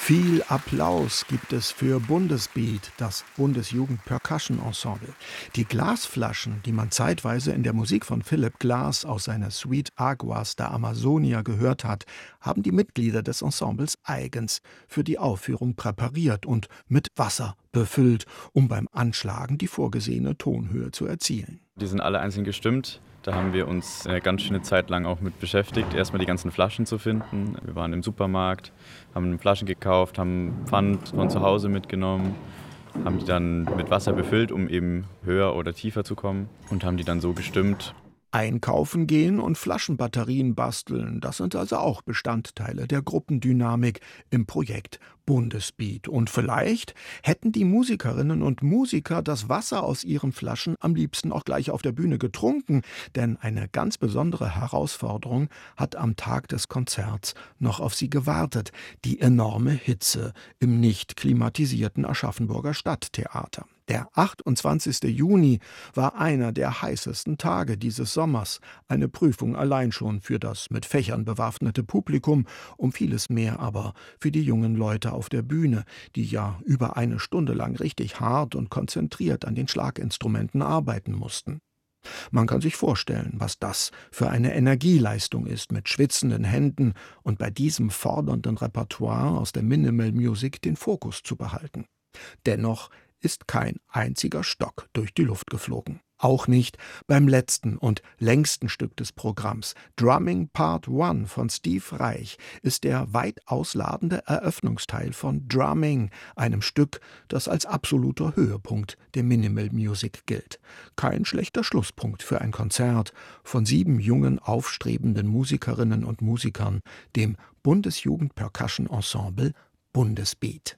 Viel Applaus gibt es für Bundesbeat, das Bundesjugend Percussion Ensemble. Die Glasflaschen, die man zeitweise in der Musik von Philip Glass aus seiner Suite Aguas da Amazonia gehört hat, haben die Mitglieder des Ensembles eigens für die Aufführung präpariert und mit Wasser befüllt, um beim Anschlagen die vorgesehene Tonhöhe zu erzielen. Die sind alle einzeln gestimmt. Da haben wir uns eine ganz schöne Zeit lang auch mit beschäftigt, erstmal die ganzen Flaschen zu finden. Wir waren im Supermarkt, haben Flaschen gekauft, haben Pfand von zu Hause mitgenommen, haben die dann mit Wasser befüllt, um eben höher oder tiefer zu kommen und haben die dann so gestimmt. Einkaufen gehen und Flaschenbatterien basteln, das sind also auch Bestandteile der Gruppendynamik im Projekt Bundesbeat. Und vielleicht hätten die Musikerinnen und Musiker das Wasser aus ihren Flaschen am liebsten auch gleich auf der Bühne getrunken, denn eine ganz besondere Herausforderung hat am Tag des Konzerts noch auf sie gewartet: die enorme Hitze im nicht klimatisierten Aschaffenburger Stadttheater. Der 28. Juni war einer der heißesten Tage dieses Sommers. Eine Prüfung allein schon für das mit Fächern bewaffnete Publikum, um vieles mehr aber für die jungen Leute auf der Bühne, die ja über eine Stunde lang richtig hart und konzentriert an den Schlaginstrumenten arbeiten mussten. Man kann sich vorstellen, was das für eine Energieleistung ist, mit schwitzenden Händen und bei diesem fordernden Repertoire aus der Minimal Music den Fokus zu behalten. Dennoch ist kein einziger Stock durch die Luft geflogen. Auch nicht beim letzten und längsten Stück des Programms. Drumming Part 1 von Steve Reich ist der weit ausladende Eröffnungsteil von Drumming, einem Stück, das als absoluter Höhepunkt der Minimal Music gilt. Kein schlechter Schlusspunkt für ein Konzert von 7 jungen, aufstrebenden Musikerinnen und Musikern, dem Bundesjugend Percussion Ensemble Bundesbeat.